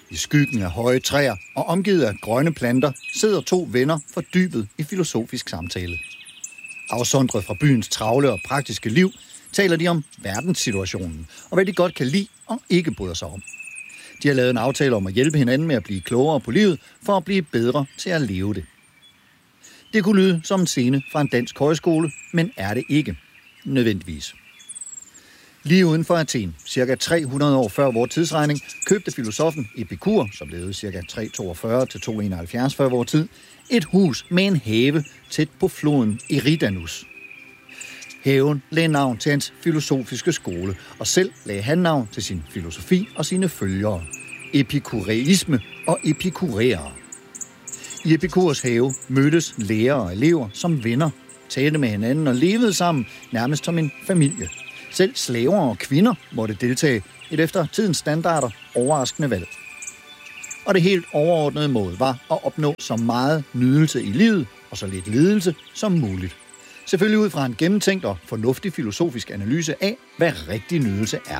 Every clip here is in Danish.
I skyggen af høje træer og omgivet af grønne planter sidder to venner fordybet i filosofisk samtale. Afsondret fra byens travle og praktiske liv taler de om verdenssituationen og hvad de godt kan lide og ikke bryder sig om. De har lavet en aftale om at hjælpe hinanden med at blive klogere på livet for at blive bedre til at leve det. Det kunne lyde som en scene fra en dansk højskole, men er det ikke nødvendigvis. Lige uden for Athen, ca. 300 år før vores tidsregning, købte filosofen Epikur, som levede ca. 342 til 271 før vores tid, et hus med en have tæt på floden Eridanus. Haven lagde navn til hans filosofiske skole, og selv lagde han navn til sin filosofi og sine følgere. Epikureisme og epikuræere. I Epikurs have mødtes lærere og elever som venner, talte med hinanden og levede sammen nærmest som en familie. Selv slaver og kvinder måtte deltage et efter tidens standarder overraskende valg. Og det helt overordnede mål var at opnå så meget nydelse i livet og så lidt lidelse som muligt. Selvfølgelig ud fra en gennemtænkt og fornuftig filosofisk analyse af, hvad rigtig nydelse er.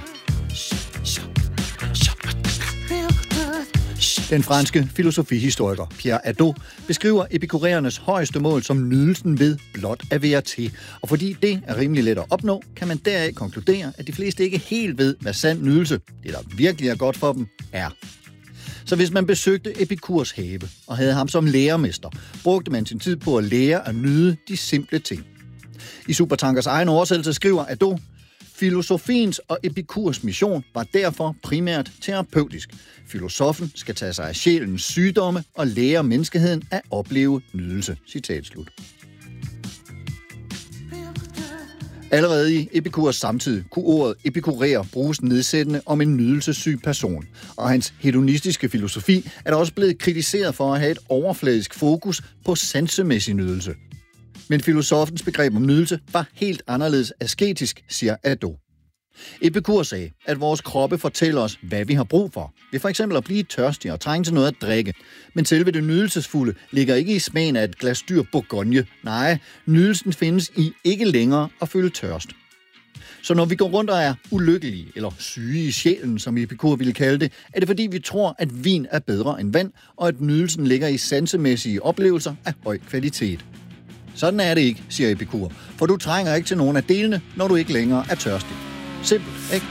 Den franske filosofihistoriker Pierre Hadot beskriver epikuræernes højeste mål som nydelsen ved blot at være til. Og fordi det er rimelig let at opnå, kan man deraf konkludere, at de fleste ikke helt ved, hvad sand nydelse, det der virkelig er godt for dem, er. Så hvis man besøgte Epikurs have og havde ham som lærermester, brugte man sin tid på at lære at nyde de simple ting. I Supertankers egen oversættelse skriver Hadot: filosofiens og Epikurs mission var derfor primært terapeutisk. Filosofen skal tage sig af sjælens sygdomme og lære menneskeheden at opleve nydelse. Citat slut. Allerede i Epikurs samtid kunne ordet epikuræer bruges nedsættende om en nydelsessyg person, og hans hedonistiske filosofi er da også blevet kritiseret for at have et overfladisk fokus på sansemæssig nydelse. Men filosofens begreb om nydelse var helt anderledes asketisk, siger Hadot. Epikur sagde, at vores kroppe fortæller os, hvad vi har brug for. Ved for eksempel at blive tørstige og trænge til noget at drikke. Men selve det nydelsesfulde ligger ikke i smagen af et glas dyr bourgogne. Nej, nydelsen findes i ikke længere at føle tørst. Så når vi går rundt og er ulykkelige, eller syge i sjælen, som Epikur ville kalde det, er det fordi vi tror, at vin er bedre end vand, og at nydelsen ligger i sansemæssige oplevelser af høj kvalitet. Sådan er det ikke, siger Epikur, for du trænger ikke til nogen af delene, når du ikke længere er tørstig. Simpelt, ikke?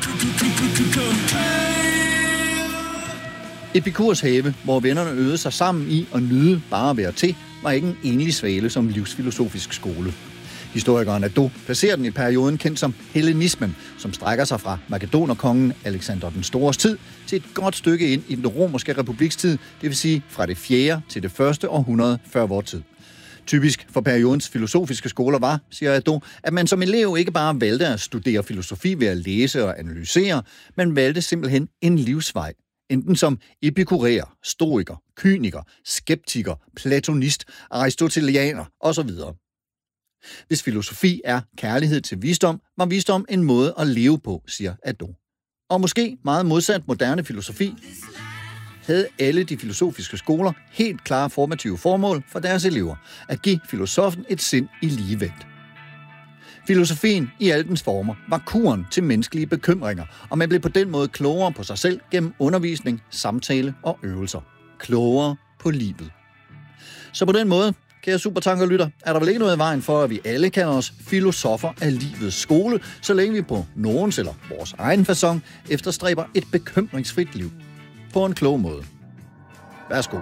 Epikurs have, hvor vennerne øvede sig sammen i at nyde bare at være til, var ikke en enlig svale som livsfilosofisk skole. Historikeren Hadot placerer den i perioden kendt som hellenismen, som strækker sig fra makedonerkongen Alexander den Stores tid til et godt stykke ind i den romerske republiks tid, det vil sige fra det 4. til det 1. århundrede før vor tid. Typisk for periodens filosofiske skoler var, siger Hadot, at man som elev ikke bare valgte at studere filosofi ved at læse og analysere, man valgte simpelthen en livsvej. Enten som epikuræer, stoiker, kyniker, skeptiker, platonist, aristotelianer osv. Hvis filosofi er kærlighed til visdom, var visdom en måde at leve på, siger Hadot. Og måske meget modsat moderne filosofi, havde alle de filosofiske skoler helt klare formative formål for deres elever, at give filosofen et sind i ligevægt. Filosofien i alle dens former var kuren til menneskelige bekymringer, og man blev på den måde klogere på sig selv gennem undervisning, samtale og øvelser. Klogere på livet. Så på den måde, kære supertankerlytter, er der vel ikke noget i vejen for, at vi alle kalder os filosofer af livets skole, så længe vi på nogens eller vores egen facon efterstræber et bekymringsfrit liv. På en klog måde. Værsgo.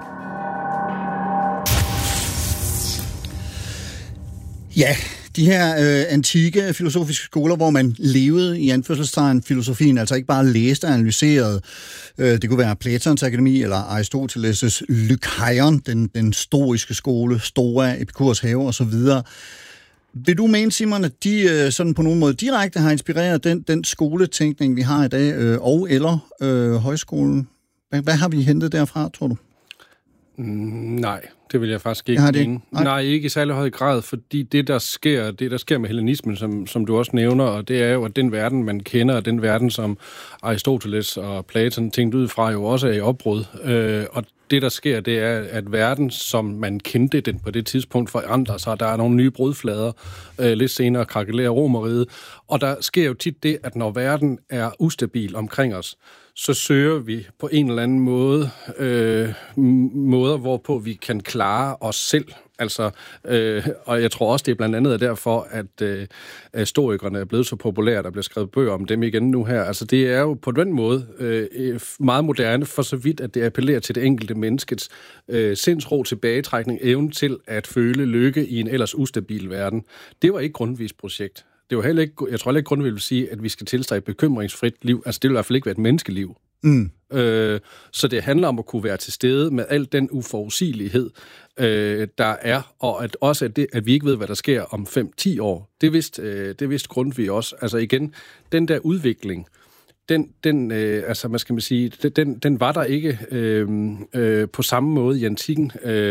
Ja, de her antikke filosofiske skoler, hvor man levede i anførselstegn filosofien, altså ikke bare læste og analyserede. Det kunne være Platons akademi eller Aristoteles' Lykaion, den stoiske skole, Stoa, Epikurs have osv. Vil du mene, Simon, at de sådan på nogen måde direkte har inspireret den skoletænkning, vi har i dag, og eller højskolen? Hvad har vi hentet derfra, tror du? Nej, det vil jeg faktisk ikke mene. Nej, ikke i særlig høj grad, fordi det der sker med hellenismen, som du også nævner, og det er jo, at den verden, man kender, og den verden, som Aristoteles og Platon tænkte ud fra, jo også er i opbrud. Og det, der sker, det er, at verden, som man kendte den på det tidspunkt, forandrer sig. Der er nogle nye brudflader, lidt senere krakelerer Romerriget. Og der sker jo tit det, at når verden er ustabil omkring os, så søger vi på en eller anden måde måder, hvorpå vi kan klare os selv. Altså, og jeg tror også, det er blandt andet derfor, at stoikerne er blevet så populære, der bliver skrevet bøger om dem igen nu her. Altså, det er jo på den måde meget moderne, for så vidt, at det appellerer til det enkelte menneskets sindsro, tilbagetrækning, evne til at føle lykke i en ellers ustabil verden. Det var ikke Grundtvigs projekt. Det var heller ikke, jeg tror heller ikke, Grundtvig vil sige, at vi skal tilstræbe et bekymringsfrit liv. Altså, det vil i hvert fald ikke være et menneskeliv. Så det handler om at kunne være til stede med al den uforudsigelighed, der er, og at vi ikke ved, hvad der sker om 5-10 år. Det vidste Grundtvig også. Altså igen, den der udvikling, altså, hvad skal man sige, den var der ikke på samme måde i antikken,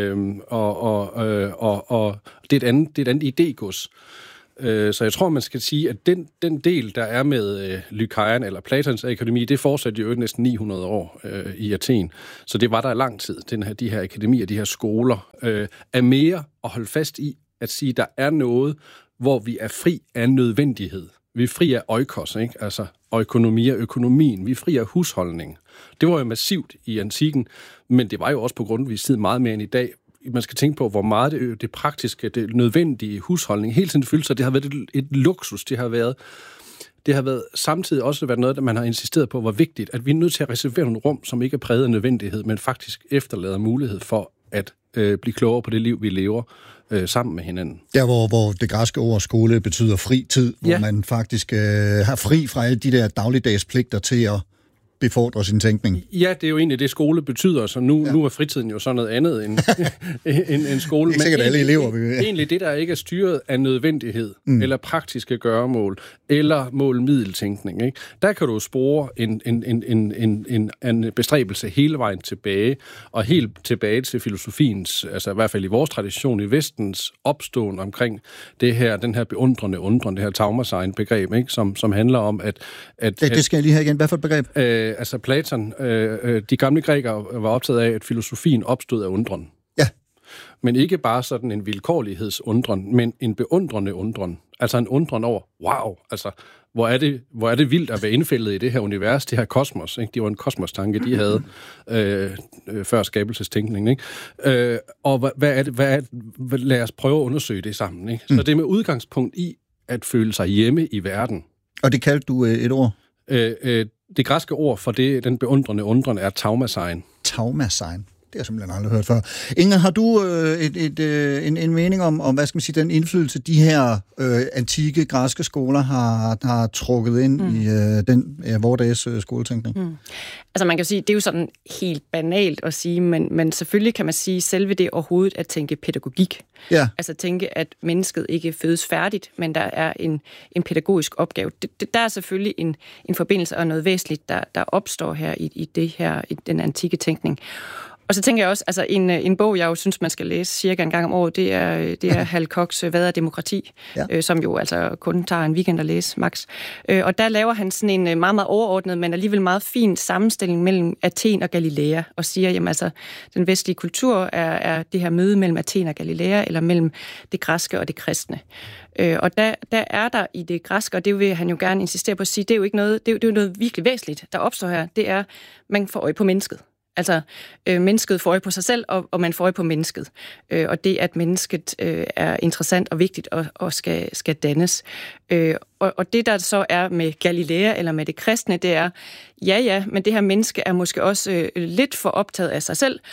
og det er et andet idégods. Så jeg tror, man skal sige, at den del, der er med Lycaon eller Platons akademi, det fortsatte jo næsten 900 år i Athen. Så det var der i lang tid, de her akademier, de her skoler, er mere at holde fast i, at sige, at der er noget, hvor vi er fri af nødvendighed. Vi er fri af oikos, ikke? Altså økonomien. Vi er fri af husholdning. Det var jo massivt i antikken, men det var jo også på Grundtvigs tid meget mere end i dag. Man skal tænke på, hvor meget det praktiske, det nødvendige husholdning hele tiden fyldt sig. Det har været et luksus. Det har været samtidig også været noget, der man har insisteret på, hvor vigtigt, at vi er nødt til at reservere nogle rum, som ikke er præget af nødvendighed, men faktisk efterlader mulighed for at blive klogere på det liv, vi lever sammen med hinanden. Der, hvor det græske ord skole betyder fri tid, hvor man faktisk har fri fra alle de der dagligdags pligter til at befordre sin tænkning. Ja, det er jo egentlig det, skole betyder, så nu er fritiden jo sådan noget andet end skole. Det er sikkert alle elever. Egentlig det, der ikke er styret af nødvendighed, eller praktiske gøremål, eller mål-middeltænkning. Ikke? Der kan du spore en bestræbelse hele vejen tilbage, og helt tilbage til filosofiens, altså i hvert fald i vores tradition i Vestens opståen omkring den her beundrende undren, det her Taumasein-begreb, ikke? Som handler om, at det skal jeg lige have igen. Hvad for et begreb? Altså Platon, de gamle grækere var optaget af, at filosofien opstod af undren. Ja. Men ikke bare sådan en vilkårlighedsundren, men en beundrende undren. Altså en undren over, wow, altså hvor er det vildt at være indfældet i det her univers, det her kosmos. Ikke? Det var en kosmostanke, de havde før skabelsestænkningen. Ikke? Og lad os prøve at undersøge det sammen. Ikke? Så det er med udgangspunkt i at føle sig hjemme i verden. Og det kaldte du et ord? Det græske ord for den beundrende undren er Taumasein. Taumasein. Det har jeg simpelthen aldrig hørt før. Inger, har du en mening om, hvad skal man sige, den indflydelse, de her antikke græske skoler har trukket ind i vordags skoletænkning? Altså man kan sige, det er jo sådan helt banalt at sige, men selvfølgelig kan man sige, selve det overhovedet at tænke pædagogik. Ja. Altså tænke, at mennesket ikke fødes færdigt, men der er en pædagogisk opgave. Der er selvfølgelig en forbindelse og noget væsentligt, der opstår her i den antikke tænkning. Og så tænker jeg også, altså en bog, jeg jo synes, man skal læse cirka en gang om året, det er Hal Kochs Hvad er demokrati? Ja. Som jo altså kun tager en weekend at læse, max. Og der laver han sådan en meget, meget overordnet, men alligevel meget fin sammenstilling mellem Athen og Galilea, og siger, jamen altså, den vestlige kultur er det her møde mellem Athen og Galilea, eller mellem det græske og det kristne. Og der er der i det græske, og det vil han jo gerne insistere på at sige, det er jo ikke noget, det er jo noget virkelig væsentligt, der opstår her. Det er, man får øje på mennesket. Altså, mennesket får øje på sig selv, og man får øje på mennesket. Og det, at mennesket er interessant og vigtigt og skal dannes. Og det, der så er med Galilea eller med det kristne, det er, ja, men det her menneske er måske også lidt for optaget af sig selv,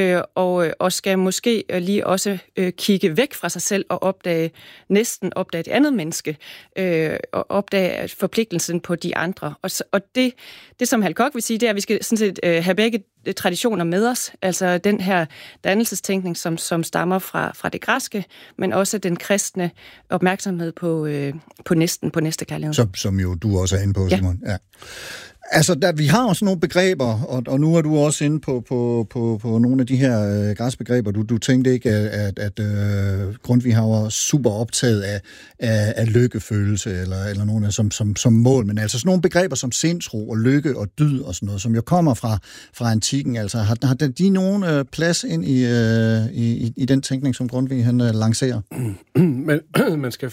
og skal måske lige også kigge væk fra sig selv og opdage det andet menneske, og opdage forpligtelsen på de andre. Og det som Hal Koch vil sige, det er, at vi skal sådan set have begge traditioner med os, altså den her dannelsestænkning, som stammer fra det græske, men også den kristne opmærksomhed på næstekærlighed. Som jo du også er inde på, Simon. Ja. Altså, vi har også nogle begreber, og nu er du også inde på nogle af de her græsbegreber. Du tænkte ikke, at Grundtvig var super optaget af lykkefølelse, eller nogle af som mål, men altså sådan nogle begreber som sindsro og lykke og dyd og sådan noget, som jo kommer fra antikken. Altså, har de nogen plads ind i den tænkning, som Grundtvig han lancerer? Men man skal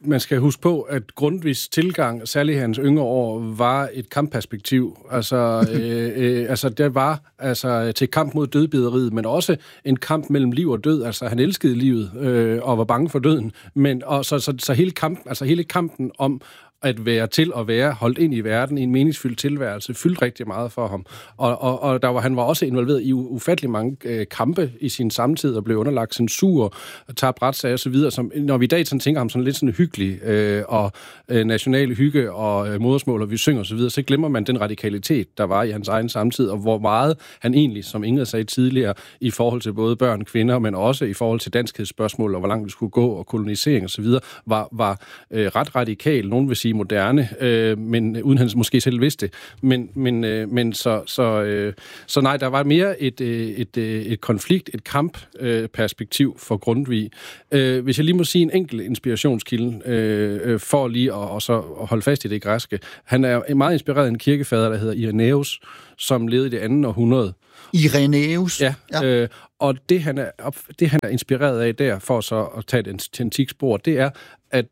man skal huske på, at Grundtvigs tilgang, særligt hans yngre år, var et kampperspektiv. Altså, det var til kamp mod dødbideriet, men også en kamp mellem liv og død. Altså, han elskede livet og var bange for døden. Men så hele kampen om at være til at være holdt ind i verden i en meningsfyldt tilværelse, fyldte rigtig meget for ham. Og han var også involveret i ufattelig mange kampe i sin samtid, og blev underlagt censur, tabt retssager og så videre. Som, når vi i dag sådan tænker ham sådan lidt sådan hyggelig, og national hygge og modersmål, og vi synger og så videre, så glemmer man den radikalitet, der var i hans egen samtid, og hvor meget han egentlig, som Ingrid sagde tidligere, i forhold til både børn og kvinder, men også i forhold til danskhedsspørgsmål, og hvor langt vi skulle gå, og kolonisering og så videre, var ret radikal. Nogen vil sige moderne, men uden han måske selv vidste det. Så nej, der var mere et konflikt, et kampperspektiv for Grundtvig. Hvis jeg lige må sige en enkelt inspirationskilde, for lige at holde fast i det græske. Han er meget inspireret af en kirkefader, der hedder Irenæus, som levede i det 2. århundrede. Irenæus? Ja. Og det han er inspireret af der, for så at tage et antikt spor, det er, at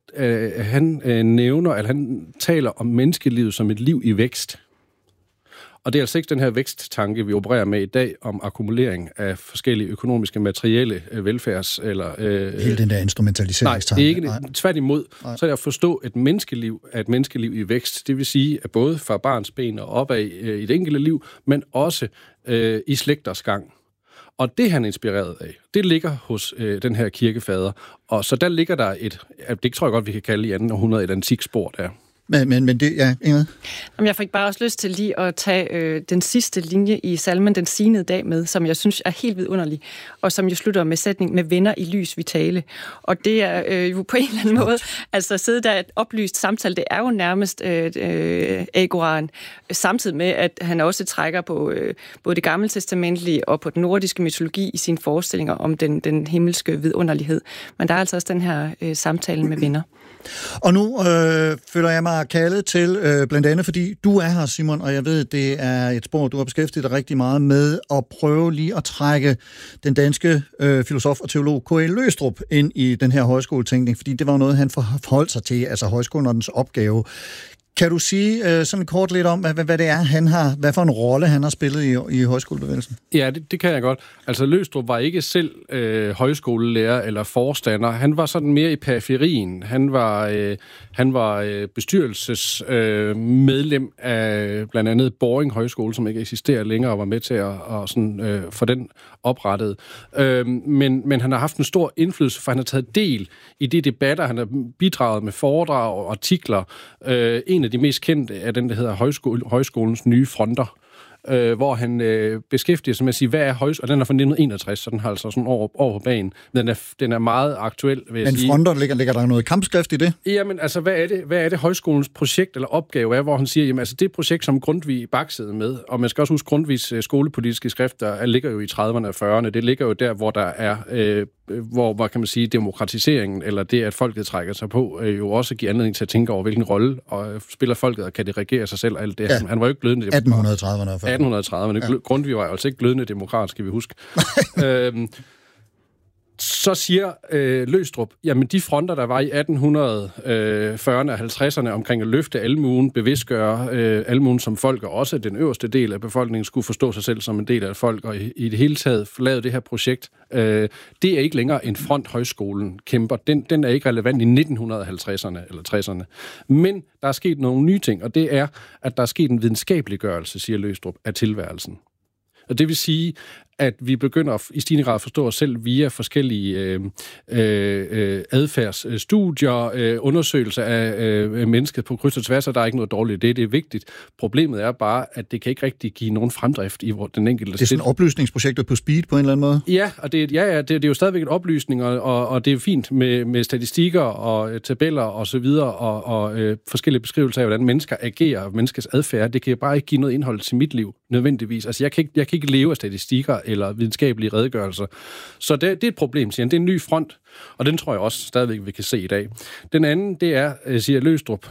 han taler om menneskelivet som et liv i vækst. Og det er altså ikke den her væksttanke, vi opererer med i dag, om akkumulering af forskellige økonomiske, materielle velfærds... Hele den der instrumentaliseringstanke. Nej, det er ikke tværtimod. Så er det at forstå, at menneskeliv er et menneskeliv i vækst. Det vil sige, at både fra barns ben og opad i det enkelte liv, men også i slægters gang. Og det han er inspireret af, det ligger hos den her kirkefader. Og så der ligger der det tror jeg godt, vi kan kalde i 2. århundrede et antikt spor der. Men det, ja, Ingrid? Jeg fik bare også lyst til lige at tage den sidste linje i salmen, den signede dag med, som jeg synes er helt vidunderlig, og som jo slutter med sætning med venner i lys vi tale. Og det er jo på en eller anden måde, altså sidde der et oplyst samtale, det er jo nærmest agoraen, samtidig med, at han også trækker på både det gammeltestamentlige og på den nordiske mytologi i sine forestillinger om den himmelske vidunderlighed. Men der er altså også den her samtale med venner. Og nu føler jeg mig kaldet til, blandt andet fordi du er her, Simon, og jeg ved, det er et spor, du har beskæftiget dig rigtig meget med, at prøve lige at trække den danske filosof og teolog K.L. Løgstrup ind i den her højskoletænkning, fordi det var noget, han forholdt sig til, altså højskolen og dens opgave. Kan du sige sådan kort lidt om, hvad det er, hvad for en rolle han har spillet i højskolebevægelsen? Ja, det kan jeg godt. Altså, Løgstrup var ikke selv højskolelærer eller forstander. Han var sådan mere i periferien. Han var bestyrelsesmedlem af blandt andet Boring Højskole, som ikke eksisterer længere, og var med til at få den oprettet. Men han har haft en stor indflydelse, for han har taget del i de debatter, han har bidraget med foredrag og artikler. En af de mest kendte er den, der hedder Højskolens nye fronter, hvor han beskæftiger sig med at sige, hvad er højskole? Og den er fra 1961, så den har altså sådan år på banen. Den er meget aktuel, vil jeg sige. Men fronter, ligger der noget kampskrift i det? Jamen, altså, hvad er det højskolens projekt eller opgave er, hvor han siger, jamen, altså, det projekt, som Grundtvig baksede med, og man skal også huske, Grundtvigs skolepolitiske skrifter ligger jo i 30'erne og 40'erne. Det ligger jo der, hvor der er hvor kan man sige, demokratiseringen, eller det, at folket trækker sig på, jo også giver anledning til at tænke over, hvilken rolle og spiller folket, og kan det regere sig selv, og alt det. Ja. Han var jo ikke glødende demokrat. 1830'erne. Ja. Grundtvig var altså ikke glødende demokrat, skal vi huske. Så siger Løgstrup, jamen de fronter, der var i 1840'erne og 50'erne omkring at løfte almuen, bevidstgøre almuen som folk, og også den øverste del af befolkningen skulle forstå sig selv som en del af folk, og i det hele taget lave det her projekt. Det er ikke længere en front, højskolen kæmper. Den er ikke relevant i 1950'erne eller 60'erne. Men der er sket nogle nye ting, og det er, at der er sket en videnskabeliggørelse, siger Løgstrup, af tilværelsen. Og det vil sige, at vi begynder i stigende grad at forstå os selv via forskellige adfærdsstudier, undersøgelser af mennesket på kryds og tværs, og der er ikke noget dårligt. Det er vigtigt. Problemet er bare, at det kan ikke rigtig give nogen fremdrift i den enkelte. Det er sådan oplysningsprojektet på speed på en eller anden måde? Ja, og det er jo stadigvæk en oplysning, og det er fint med statistikker og tabeller og så videre, og forskellige beskrivelser af, hvordan mennesker agerer, og menneskers adfærd. Det kan bare ikke give noget indhold til mit liv, nødvendigvis. Altså, jeg kan ikke leve af statistikker eller videnskabelige redegørelser. Så det er et problem, siger han. Det er en ny front, og den tror jeg også stadigvæk, vi kan se i dag. Den anden, det er, siger Løgstrup,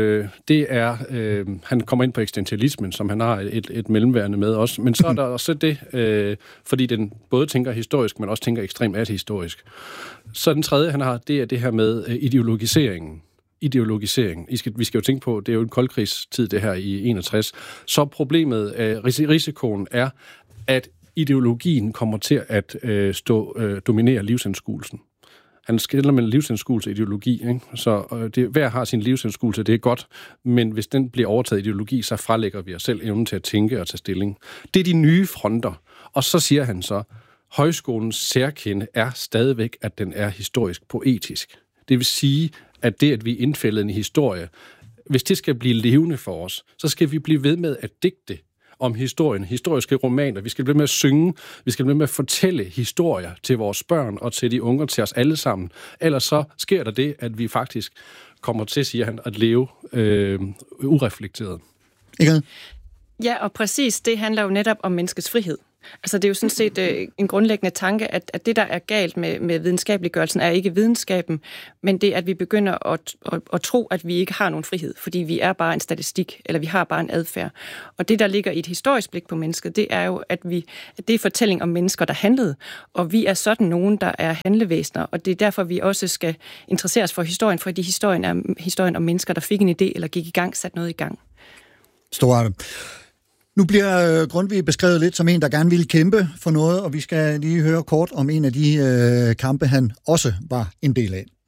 han kommer ind på eksistentialismen, som han har et mellemværende med også, men så er der også det, fordi den både tænker historisk, men også tænker ekstremt ahistorisk. Så den tredje, han har, det er det her med ideologiseringen. ideologisering. Vi skal jo tænke på, det er jo en koldkrigstid, det her i 61. Så problemet, risikoen er, at ideologien kommer til at dominere livsanskuelsen. Han skiller mellem livsanskuelse og ideologi, ikke? Så hver har sin livsanskuelse, det er godt, men hvis den bliver overtaget ideologi, så frelægger vi os selv evnen til at tænke og tage stilling. Det er de nye fronter. Og så siger han så, højskolens særkende er stadigvæk, at den er historisk poetisk. Det vil sige, at det, at vi indfælder en historie, hvis det skal blive levende for os, så skal vi blive ved med at digte om historien, historiske romaner. Vi skal blive med at synge, vi skal blive med at fortælle historier til vores børn og til de unge, til os alle sammen. Ellers så sker der det, at vi faktisk kommer til, siger han, at leve ureflekteret. Ikke? Ja, og præcis, det handler jo netop om menneskets frihed. Altså det er jo sådan set en grundlæggende tanke, at det, der er galt med videnskabeliggørelsen, er ikke videnskaben, men det, at vi begynder at tro, at vi ikke har nogen frihed, fordi vi er bare en statistik, eller vi har bare en adfærd. Og det, der ligger i et historisk blik på mennesket, det er jo, at det er fortælling om mennesker, der handlede, og vi er sådan nogen, der er handlevæsener, og det er derfor, vi også skal interessere os for historien, fordi historien er historien om mennesker, der fik en idé, eller gik i gang, satte noget i gang. Storarve. Nu bliver Grundtvig beskrevet lidt som en, der gerne ville kæmpe for noget, og vi skal lige høre kort om en af de kampe, han også var en del af.